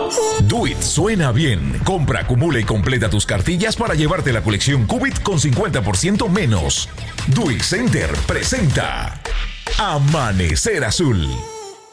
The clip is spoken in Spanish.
Do It suena bien. Compra, acumula y completa tus cartillas para llevarte la colección Qubit con 50% menos. Do It Center presenta Amanecer Azul.